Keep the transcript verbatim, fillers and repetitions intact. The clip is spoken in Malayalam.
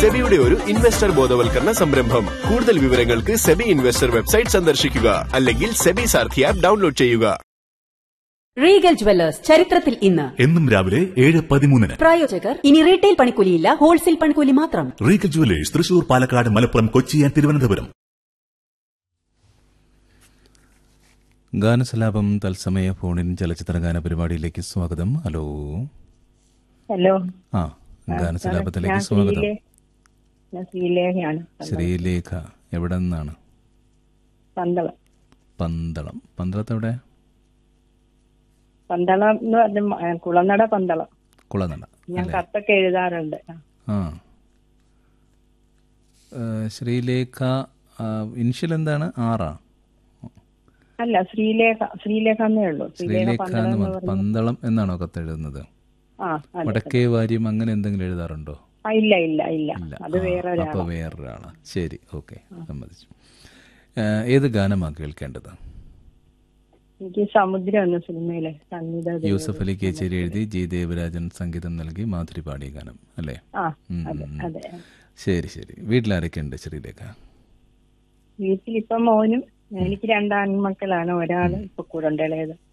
സെബിയുടെ ഒരു ഇൻവെസ്റ്റർ ബോധവൽക്കരണ സംരംഭം. കൂടുതൽ വിവരങ്ങൾക്ക് സെബി ഇൻവെസ്റ്റർ വെബ്സൈറ്റ് സന്ദർശിക്കുക അല്ലെങ്കിൽ സെബി സാർഥി ആപ്പ് ഡൗൺലോഡ് ചെയ്യുക. റീഗൽ ജുവല്ലേഴ്സ് ചരിത്രത്തിൽ ഇന്ന് എന്നും രാവിലെ ഏഴ് പതിമൂന്നിന്. പ്രായോജകർ ഇനി റീറ്റെയിൽ പണിക്കൂലിയില്ല, ഹോൾസെയിൽ പണിക്കൂലി മാത്രം. Regal jewellers Thrissur, Palakkad, Malappuram, Kochi and Thiruvananthapuram. ഗാനസലാപം തത്സമയ ഫോണിൻ ചലച്ചിത്ര ഗാന പരിപാടിയിലേക്ക് സ്വാഗതം. ഹലോ ഹലോ ആ ഗാനസലാപത്തിലേക്ക് സ്വാഗതം. ശ്രീലേഖയാണ്. ശ്രീലേഖ എവിടെ നിന്നാണ്? പന്തളം. പന്തളം. പന്തളത്തെവിടെ? പന്തളം എന്ന് പറഞ്ഞ കുളനട. പന്തളം. കുളനട. ഞാൻ കത്തൊക്കെ എഴുതാറുണ്ട്. ആ ശ്രീലേഖ. ഇനിഷ്യൽ എന്താണ്? ആറാ? അല്ല, ശ്രീലേഖ. ശ്രീലേഖ എന്നേ ഉള്ളൂ. ശ്രീലേഖ. പന്തളം എന്നാണോ കത്തെഴുതുന്നത്? വടക്കേ വാര്യം അങ്ങനെ എന്തെങ്കിലും എഴുതാറുണ്ടോ? ഇല്ല ഇല്ല ഇല്ല അത് വേറെ. അപ്പൊ വേറൊരാളാ. ശരി, ഓക്കെ, സമ്മതിച്ചു. ഏത് ഗാനമാ കേൾക്കേണ്ടത്? എനിക്ക് സമുദ്രം എന്ന സിനിമയിലെ സംഗീത യൂസഫ് അലി കേച്ചേരി എഴുതി ജി ദേവരാജൻ സംഗീതം നൽകി മാധുരി പാടിയ ഗാനം അല്ലേ? ശരി ശരി. വീട്ടിലാരൊക്കെ ഉണ്ട് ശ്രീലേഖ? വീട്ടിലിപ്പം മോനും എനിക്ക് രണ്ടാൺമക്കളാണ്. ഒരാള് ഇപ്പൊ കൂടെ ഉണ്ട്, ഇളയത്.